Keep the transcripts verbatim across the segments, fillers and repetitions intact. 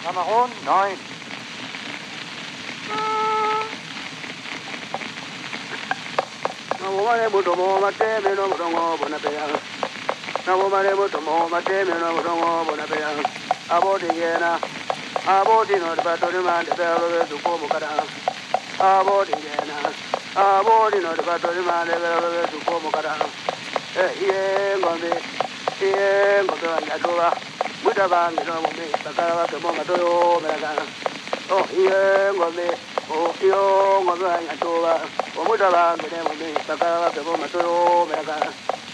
Cameroon, nine. Nabomare mutomo mate meno mutongo bonapea. Nabomare mutomo mate meno mutongo bonapea. Abodi yena. Abodi no de batori man de belo de ko mukara. Abodi yena. Abodi no de batori man de belo de ko mukara. Eh ye ngombe. Ye ngombe wanyadoa. Mutaba meno ngombe bakara ke mo matoyo meraga. Oh ye ngombe. Oh yo ngombe wanyadoa. Omutaba meno ngombe bakara ke mo matoyo meraga.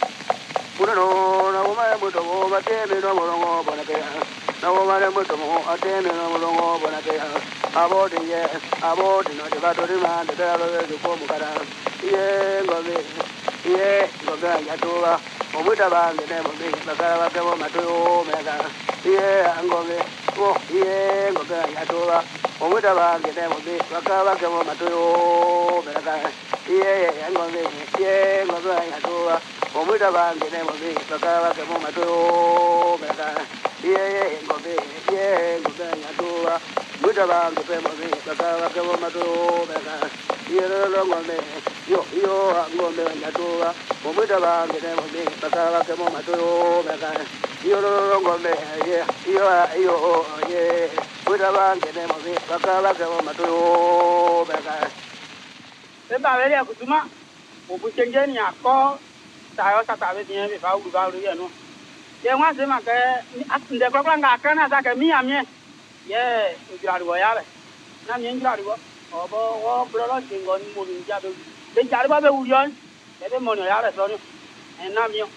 Purano na umare mutomo mate meno mutongo bonapea. Nabomare mutomo ate meno mutongo bonapea. Abodi ye abodi no de batori man de belo de ko mukara. Ye ngombe. Ye ngombe wanyadoa. Omutaba meno ngombe bakara ke mo matoyo meraga. Ye ngombe. Oh ye ngombe wanyadoa. Omutaba meno ngombe bakara ke mo matoyo meraga. Ye ngombe. Ye ngombe wanyadoa. Omutaba meno ngombe bakara ke mo matoyo meraga. Ye ngombe. Ye ngombe wanyadoa. Mutaba meno ngombe bakara ke mo matoyo meraga. Ye ngombe. Yo yo ngombe wanyadoa. Omutaba meno ngombe bakara ke mo matoyo meraga. Yo ngombe. Ye yo yo ye. Mutaba meno ngombe bakara ke mo matoyo meraga. Eba vele kutuma obuchengeni yako tayo tatabe bien be fa uba ru yenu ye nwa se ma ke asinde ko klanga kana ta ke mi amie ye ujira ru ya be na mi njira ru obo wo brolo jingo ni mo ni ja be be jari ba be urion ye be mo ni ya re so ni en na mi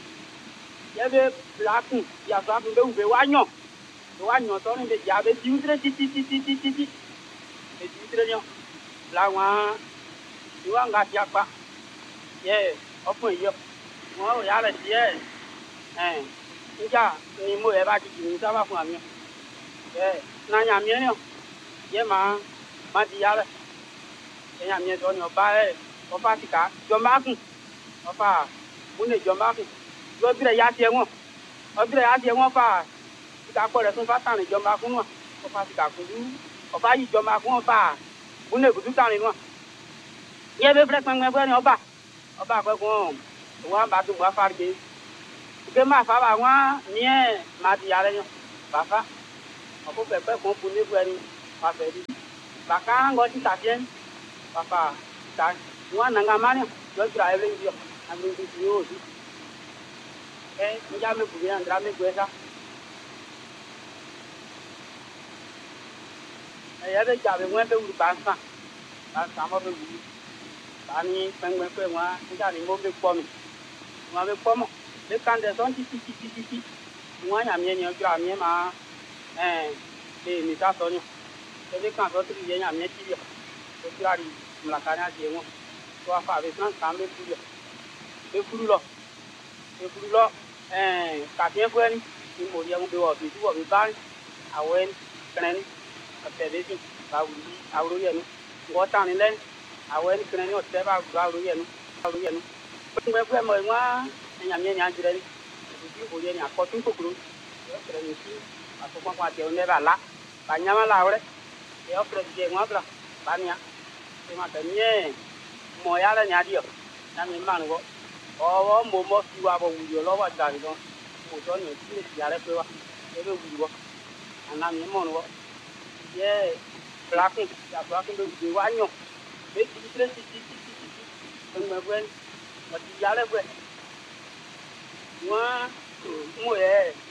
ye be blaku ya so be ube wa nyo wa nyo to ni be ja be ti utre ti ti ti ti ti ti be ti utre nyo la wa iwa nga ti apa ye opun yo wọ́n yà rẹ̀ díẹ̀ ẹ̀ níjà ni mo yẹ bá ti jù ní sábà fún àmì ẹ̀ n'anya mi ni o yẹ máa máa di yà rẹ̀ ẹ̀yà mi ẹ̀dọ́ ni ọba ẹ̀ ọba ti kà jọba kùn ọba múnẹ̀ jọba kùn lọ́bìrẹ̀ yà tiẹ̀ wọ́n lọ́bìrẹ̀ yà tiẹ̀ wọ́n fà ìka kọ́ rẹ̀ fún fátà ní jọba kùn wọn ọba ti kà kùn lú ọba yìí jọba kùn wọn fà múnẹ̀ kùtù tà ní wọn yẹ bẹ fẹ́ pẹ́ńpẹ́ ni ọba ọba àpẹ́kùn wọ́n bá tó wọ́n fari gbé gbé má fa bá wọ́n miẹ́ má di yàrá yẹn bá fa ọkọ pẹpẹ kàn fún ní fúnni wà fẹ́ di bàkà ńgọ ti tà tiẹ́ wà fà tà wọ́n nàngà má ní lọ jùlọ ayé lóyún yọ àmì ìdí yóò di ẹ njá mi kùbí náà ndra mi gbé sá ẹ yẹ bẹ jà bẹ wọ́n bẹ wuli bá ń sàn bá ń sàn mọ́ bẹ wuli bá ní pẹ́ńpẹ́ wọ́n njá ni mo bẹ kpọ́ mi wọ́n bẹ kpọ́ mọ́ bẹ kàn dẹ̀ sọ́n ti ti ti ti ti ti wọ́n yà miẹ́ ni ọjọ́ àmiẹ́ máa ẹ̀ lè mi ká sọ ni ẹ bẹ kàn sọ́ tiri yẹ yà miẹ́ ti yọ o ti ra di mùlàkà ní àjẹ wọn tó wà fà bẹ sàn kàn bẹ kuru yọ bẹ kuru lọ bẹ kuru lọ ẹ̀ kàfíẹ́ fún ẹni ni mo yẹ mo bẹ wọ̀ bí wọ̀ bí bá àwọ̀ ẹni kẹrẹ́ ni ọ̀tẹ̀ bẹ fi bá wuli àwòrán yẹ nu wọ́n tàn ní lẹ́nu àwọ̀ ẹni kẹrẹ́ ni ọ̀tẹ̀ bá àwòrán yẹ nu àwòrán yẹ nu gbẹ gbẹ mọ ẹ wọn ẹ̀yà miẹ́ ni àjẹrẹ ni ìdí ìbò yẹ ni àkọ́tún kòkòrò yọ kẹrẹ́ ni sí àtọ́kọ́kọ́ àti ẹ̀wọ̀n nẹ́bà la bà nyama la wẹrẹ yọ kẹrẹ́ ti jẹ wọn bila bà níya ẹ ma tẹ miẹ́ mọ ya lẹ ní adi yọ yàmi mma ni wọ ọwọ́ mọ mọ fi wa bọ wuli ọ lọ́wọ́ àgbà nìkan mo tọ́ ni o ti lè ti yàrá pé wa ẹ bẹ wuli wọ àná mi mọ ni wọ yẹ filakun yàtọ̀ akun bẹ wuli wa nyọ bẹ ti tẹ ti ti ti ti ti ẹgbẹ fẹ ọtí yàrá fẹ wọn mo yẹ